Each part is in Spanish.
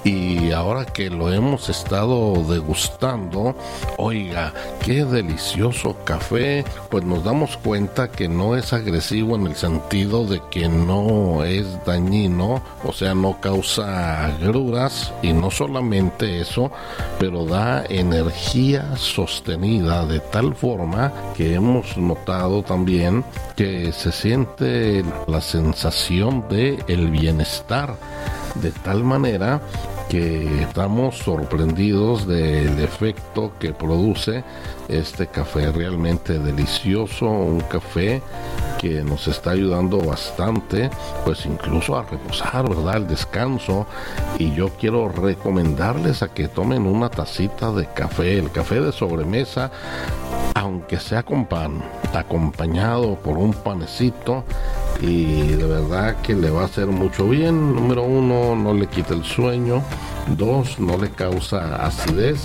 y ahora que lo hemos estado degustando, oiga, qué delicioso café. Pues nos damos cuenta que no es agresivo en el sentido de que no es dañino, o sea, no causa agruras, y no solamente eso, pero da energía sostenida de tal forma que hemos notado también que se siente la sensación de el bienestar, de tal manera que estamos sorprendidos del efecto que produce este café realmente delicioso, un café que nos está ayudando bastante, pues incluso a reposar, ¿verdad? El descanso. Y yo quiero recomendarles a que tomen una tacita de café, el café de sobremesa, aunque sea con pan, acompañado por un panecito, y de verdad que le va a hacer mucho bien. Número 1, no le quita el sueño. 2, no le causa acidez.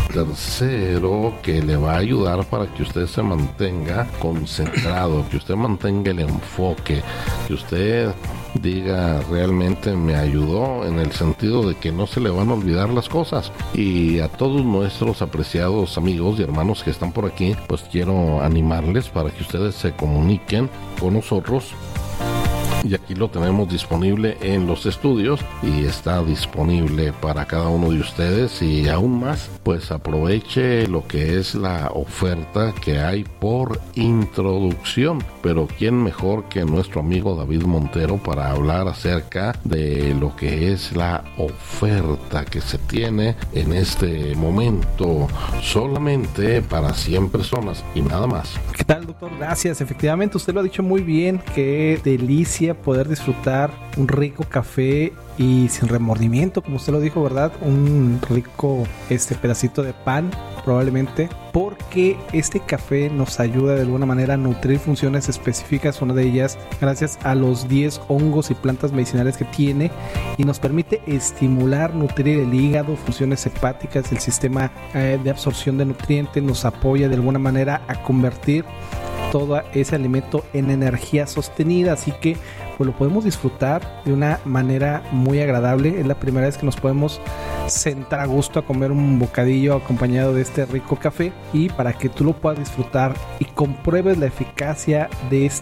Tercero, que le va a ayudar para que usted se mantenga concentrado, que usted mantenga el enfoque, que usted diga realmente me ayudó, en el sentido de que no se le van a olvidar las cosas. Y a todos nuestros apreciados amigos y hermanos que están por aquí, pues quiero animarles para que ustedes se comuniquen con nosotros. Y aquí lo tenemos disponible en los estudios y está disponible para cada uno de ustedes. Y aún más, pues aproveche lo que es la oferta que hay por introducción. Pero quién mejor que nuestro amigo David Montero para hablar acerca de lo que es la oferta que se tiene en este momento, solamente para 100 personas y nada más. ¿Qué tal, doctor? Gracias. Efectivamente, usted lo ha dicho muy bien. Qué delicia poder disfrutar un rico café y sin remordimiento, como usted lo dijo, ¿verdad? Un rico pedacito de pan, probablemente, porque este café nos ayuda de alguna manera a nutrir funciones específicas, una de ellas gracias a los 10 hongos y plantas medicinales que tiene, y nos permite estimular, nutrir el hígado, funciones hepáticas, el sistema de absorción de nutrientes, nos apoya de alguna manera a convertir todo ese alimento en energía sostenida, así que pues lo podemos disfrutar de una manera muy agradable. Es la primera vez que nos podemos sentar a gusto a comer un bocadillo acompañado de este rico café, y para que tú lo puedas disfrutar y compruebes la eficacia de